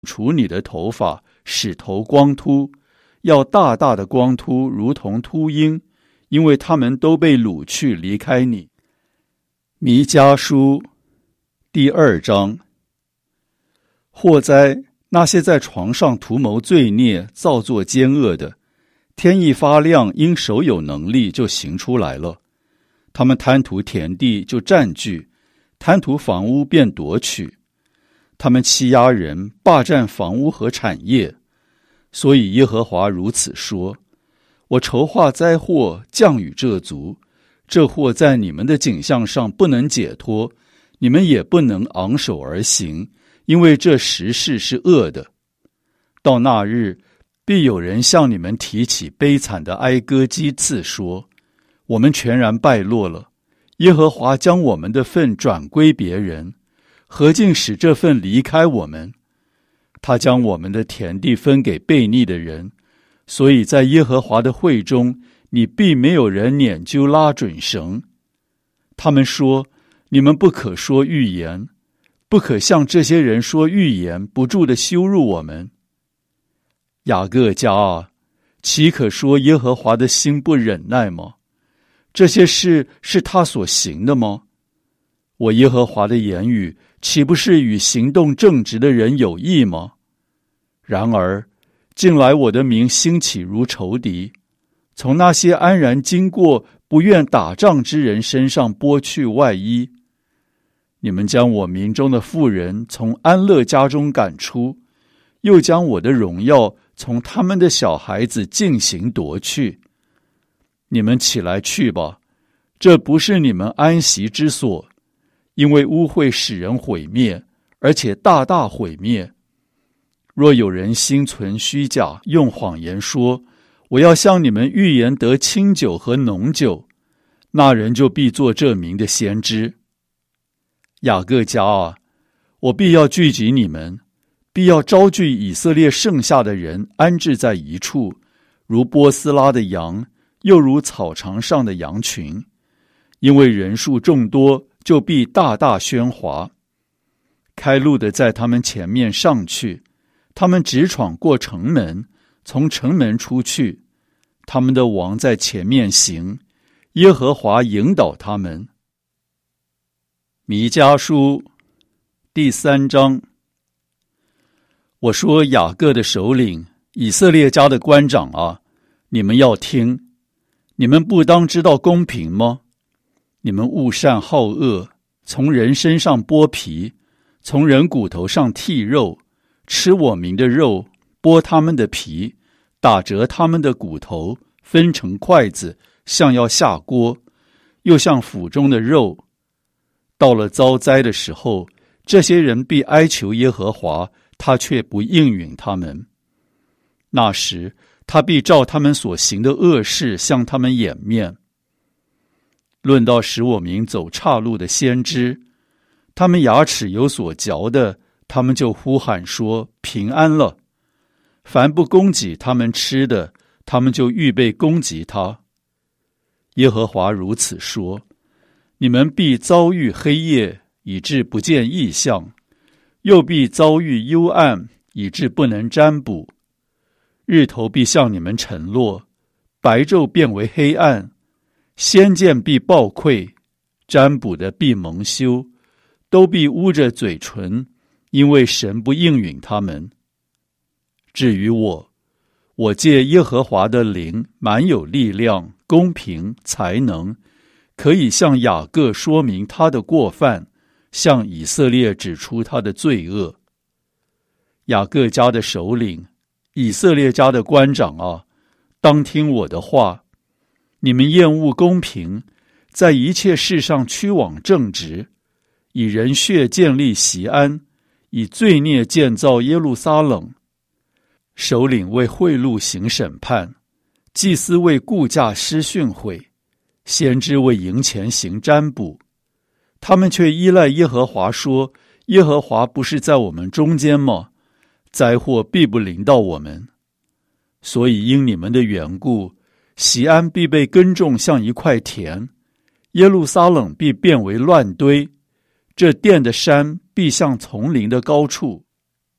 除你的头发，使头光秃，要大大的光秃，如同秃鹰，因为他们都被掳去离开你。弥迦书第2章。祸哉，那些在床上图谋罪孽、造作奸恶的，天一发亮，因手有能力就行出来了。他们贪图田地就占据，贪图房屋便夺取。他们欺压人，霸占房屋和产业。所以耶和华如此说：我筹划灾祸降与这族，这祸在你们的景象上不能解脱，你们也不能昂首而行，因为这时势是恶的。到那日，必有人向你们提起悲惨的哀歌讥刺说：我们全然败落了，耶和华将我们的份转归别人，何竟使这份离开我们？他将我们的田地分给悖逆的人，所以在耶和华的会中，你必没有人拈阄拉准绳。他们说：你们不可说预言，不可向这些人说预言，不住地羞辱我们。雅各家啊，岂可说耶和华的心不忍耐吗？这些事是他所行的吗？我耶和华的言语岂不是与行动正直的人有益吗？然而近来我的名兴起如仇敌，从那些安然经过不愿打仗之人身上剥去外衣。你们将我民中的妇人从安乐家中赶出，又将我的荣耀从他们的小孩子进行夺去。你们起来去吧，这不是你们安息之所，因为污秽使人毁灭，而且大大毁灭。若有人心存虚假，用谎言说：我要向你们预言得清酒和浓酒，那人就必做这名的先知。雅各家啊，我必要聚集你们，必要招聚以色列剩下的人，安置在一处，如波斯拉的羊，又如草场上的羊群。因为人数众多，就必大大喧哗。开路的在他们前面上去，他们直闯过城门，从城门出去。他们的王在前面行，耶和华引导他们。弥迦书第3章。我说雅各的首领，以色列家的官长啊，你们要听。你们不当知道公平吗？你们恶善好恶，从人身上剥皮，从人骨头上剔肉，吃我民的肉，剥他们的皮，打折他们的骨头，分成筷子，像要下锅，又像腹中的肉。到了遭灾的时候，这些人必哀求耶和华，他却不应允他们。那时，他必照他们所行的恶事向他们掩面。论到使我民走岔路的先知，他们牙齿有所嚼的，他们就呼喊说：平安了。凡不供给他们吃的，他们就预备攻击他。耶和华如此说：你们必遭遇黑夜，以致不见异象，又必遭遇幽暗，以致不能占卜。日头必向你们沉落，白昼变为黑暗，先见必暴溃，占卜的必蒙羞，都必捂着嘴唇，因为神不应允他们。至于我借耶和华的灵，满有力量、公平、才能，可以向雅各说明他的过犯，向以色列指出他的罪恶。雅各家的首领，以色列家的官长啊，当听我的话。你们厌恶公平，在一切事上屈枉正直，以人血建立锡安，以罪孽建造耶路撒冷。首领为贿赂行审判，祭司为雇价施训诲，先知为营钱行占卜。他们却依赖耶和华说：耶和华不是在我们中间吗？灾祸必不临到我们。所以因你们的缘故，锡安必被耕种像一块田，耶路撒冷必变为乱堆，这殿的山必像丛林的高处。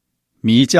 弥迦